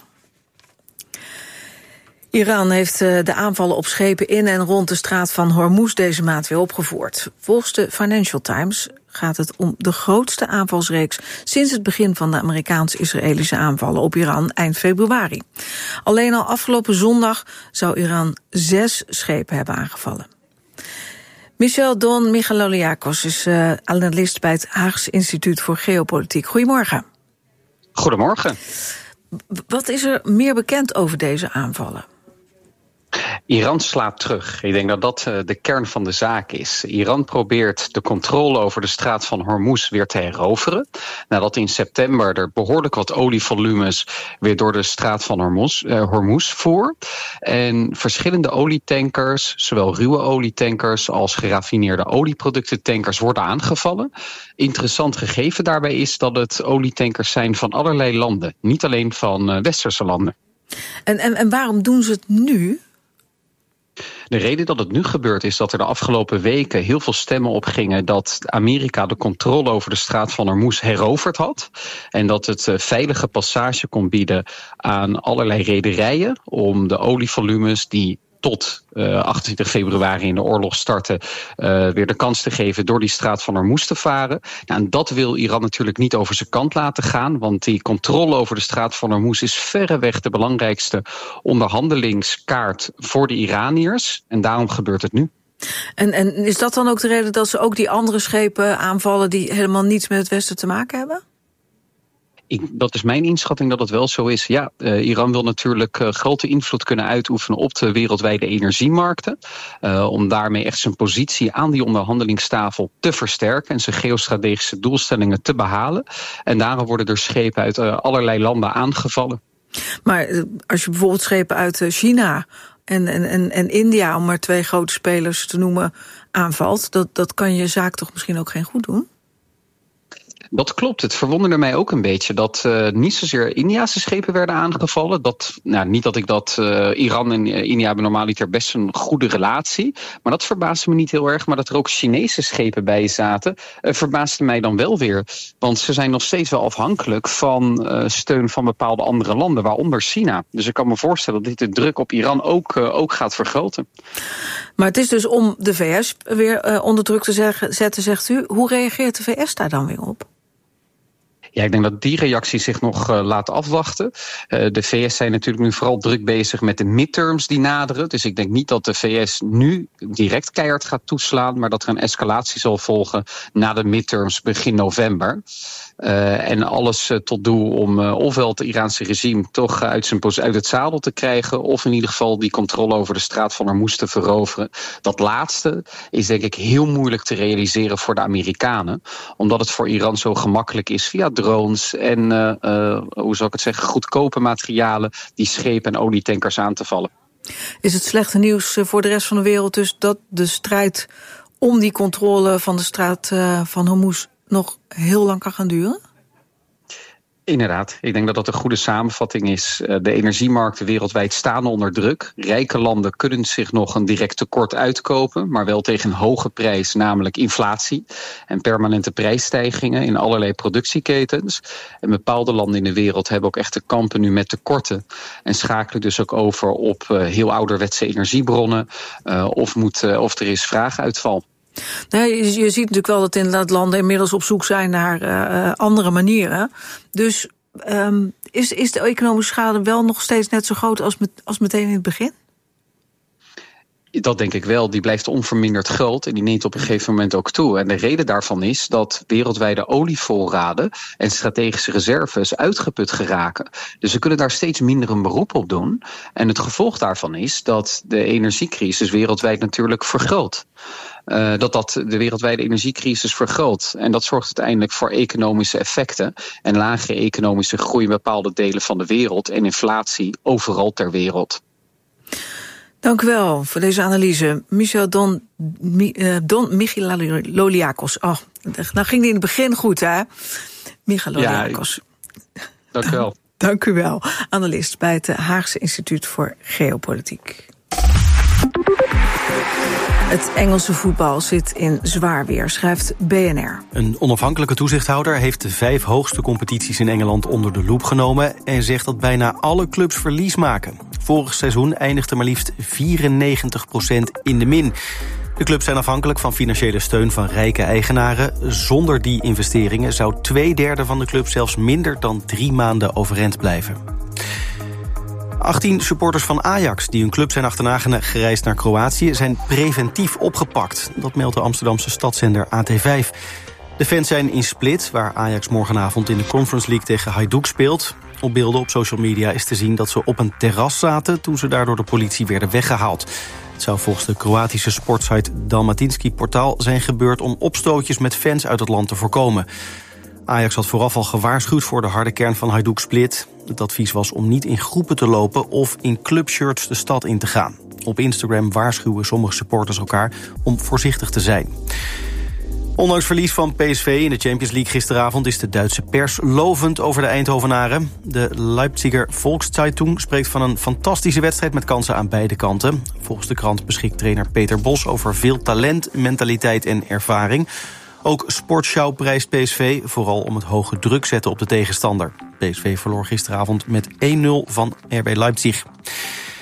Iran heeft de aanvallen op schepen in en rond de straat van Hormuz deze maand weer opgevoerd. Volgens de Financial Times gaat het om de grootste aanvalsreeks sinds het begin van de Amerikaans-Israëlische aanvallen op Iran eind februari. Alleen al afgelopen zondag zou Iran 6 schepen hebben aangevallen. Michel Don Michaloliakos is analist bij het Haags Instituut voor Geopolitiek. Goedemorgen. Goedemorgen. Wat is er meer bekend over deze aanvallen? Iran slaat terug. Ik denk dat dat de kern van de zaak is. Iran probeert de controle over de straat van Hormuz weer te heroveren. Nadat in september er behoorlijk wat olievolumes weer door de straat van Hormuz voer. En verschillende olietankers, zowel ruwe olietankers als geraffineerde olieproductentankers, worden aangevallen. Interessant gegeven daarbij is dat het olietankers zijn van allerlei landen. Niet alleen van westerse landen. En waarom doen ze het nu? De reden dat het nu gebeurt is dat er de afgelopen weken heel veel stemmen opgingen dat Amerika de controle over de straat van Hormuz heroverd had. En dat het veilige passage kon bieden aan allerlei rederijen om de olievolumes die tot 28 februari in de oorlog starten, weer de kans te geven door die straat van Hormuz te varen. Nou, en dat wil Iran natuurlijk niet over zijn kant laten gaan, want die controle over de straat van Hormuz is verreweg de belangrijkste onderhandelingskaart voor de Iraniërs. En daarom gebeurt het nu. En is dat dan ook de reden dat ze ook die andere schepen aanvallen die helemaal niets met het Westen te maken hebben? Dat is mijn inschatting dat het wel zo is. Ja, Iran wil natuurlijk grote invloed kunnen uitoefenen op de wereldwijde energiemarkten. Om daarmee echt zijn positie aan die onderhandelingstafel te versterken en zijn geostrategische doelstellingen te behalen. En daarom worden er schepen uit allerlei landen aangevallen. Maar als je bijvoorbeeld schepen uit China en India, om maar 2 grote spelers te noemen, aanvalt, dat kan je zaak toch misschien ook geen goed doen? Dat klopt. Het verwonderde mij ook een beetje dat niet zozeer Indiase schepen werden aangevallen. Niet dat ik dat Iran en India hebben normaliter best een goede relatie. Maar dat verbaasde me niet heel erg. Maar dat er ook Chinese schepen bij zaten, verbaasde mij dan wel weer. Want ze zijn nog steeds wel afhankelijk van steun van bepaalde andere landen, waaronder China. Dus ik kan me voorstellen dat dit de druk op Iran ook gaat vergroten. Maar het is dus om de VS weer onder druk te zetten, zegt u. Hoe reageert de VS daar dan weer op? Ja, ik denk dat die reactie zich nog laat afwachten. De VS zijn natuurlijk nu vooral druk bezig met de midterms die naderen. Dus ik denk niet dat de VS nu direct keihard gaat toeslaan, maar dat er een escalatie zal volgen na de midterms begin november. En alles tot doel om ofwel het Iraanse regime toch uit het zadel te krijgen, of in ieder geval die controle over de straat van Hormuz te veroveren. Dat laatste is denk ik heel moeilijk te realiseren voor de Amerikanen, omdat het voor Iran zo gemakkelijk is via drones en hoe zou ik het zeggen, goedkope materialen die schepen en olietankers aan te vallen. Is het slechte nieuws voor de rest van de wereld dus dat de strijd om die controle van de straat van Hormuz nog heel lang kan gaan duren? Inderdaad, ik denk dat dat een goede samenvatting is. De energiemarkten wereldwijd staan onder druk. Rijke landen kunnen zich nog een direct tekort uitkopen, maar wel tegen een hoge prijs, namelijk inflatie en permanente prijsstijgingen in allerlei productieketens. En bepaalde landen in de wereld hebben ook echt te kampen nu met tekorten en schakelen dus ook over op heel ouderwetse energiebronnen of er is vraaguitval. Nee, je ziet natuurlijk wel dat inderdaad landen inmiddels op zoek zijn naar andere manieren. Dus is de economische schade wel nog steeds net zo groot als meteen in het begin? Dat denk ik wel. Die blijft onverminderd groot en die neemt op een gegeven moment ook toe. En de reden daarvan is dat wereldwijde olievoorraden en strategische reserves uitgeput geraken. Dus ze kunnen daar steeds minder een beroep op doen. En het gevolg daarvan is dat de energiecrisis wereldwijd natuurlijk vergroot. Dat de wereldwijde energiecrisis vergroot. En dat zorgt uiteindelijk voor economische effecten en lagere economische groei in bepaalde delen van de wereld en inflatie overal ter wereld. Dank u wel voor deze analyse. Michel Don Michaloliakos. Oh, nou ging die in het begin goed, hè? Michaloliakos. Ja, dank u wel. Dank u wel. Analist bij het Haagse Instituut voor Geopolitiek. Het Engelse voetbal zit in zwaar weer, schrijft BNR. Een onafhankelijke toezichthouder heeft de 5 hoogste competities in Engeland onder de loep genomen en zegt dat bijna alle clubs verlies maken. Vorig seizoen eindigde maar liefst 94% in de min. De clubs zijn afhankelijk van financiële steun van rijke eigenaren. Zonder die investeringen zou 2/3 van de clubs zelfs minder dan 3 maanden overeind blijven. 18 supporters van Ajax die hun club zijn achterna gereisd naar Kroatië zijn preventief opgepakt. Dat meldt de Amsterdamse stadszender AT5. De fans zijn in Split, waar Ajax morgenavond in de Conference League tegen Hajduk speelt. Op beelden op social media is te zien dat ze op een terras zaten toen ze daar door de politie werden weggehaald. Het zou volgens de Kroatische sportsite Dalmatinski Portaal zijn gebeurd om opstootjes met fans uit het land te voorkomen. Ajax had vooraf al gewaarschuwd voor de harde kern van Hajduk Split. Het advies was om niet in groepen te lopen of in clubshirts de stad in te gaan. Op Instagram waarschuwen sommige supporters elkaar om voorzichtig te zijn. Ondanks verlies van PSV in de Champions League gisteravond is de Duitse pers lovend over de Eindhovenaren. De Leipziger Volkszeitung spreekt van een fantastische wedstrijd met kansen aan beide kanten. Volgens de krant beschikt trainer Peter Bos over veel talent, mentaliteit en ervaring. Ook Sportschau prijst PSV, vooral om het hoge druk zetten op de tegenstander. PSV verloor gisteravond met 1-0 van RB Leipzig.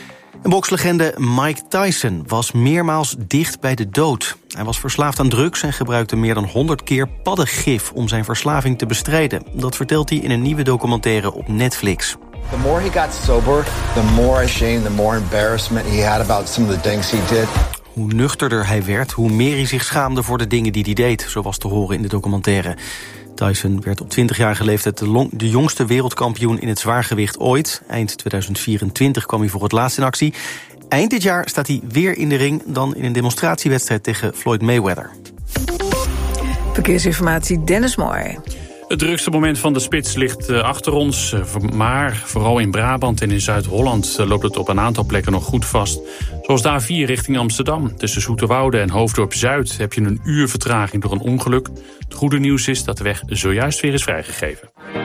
En bokslegende Mike Tyson was meermaals dicht bij de dood. Hij was verslaafd aan drugs en gebruikte meer dan 100 keer paddengif om zijn verslaving te bestrijden. Dat vertelt hij in een nieuwe documentaire op Netflix. The more he got sober, the more ashamed, the more embarrassment he had about some of the things he did. Hoe nuchterder hij werd, hoe meer hij zich schaamde voor de dingen die hij deed, zo was te horen in de documentaire. Tyson werd op 20-jarige leeftijd de jongste wereldkampioen in het zwaargewicht ooit. Eind 2024 kwam hij voor het laatst in actie. Eind dit jaar staat hij weer in de ring, dan in een demonstratiewedstrijd tegen Floyd Mayweather. Verkeersinformatie, Dennis Mooi. Het drukste moment van de spits ligt achter ons. Maar vooral in Brabant en in Zuid-Holland loopt het op een aantal plekken nog goed vast. Zoals de A4 richting Amsterdam. Tussen Zoeterwoude en Hoofddorp-Zuid heb je een uur vertraging door een ongeluk. Het goede nieuws is dat de weg zojuist weer is vrijgegeven.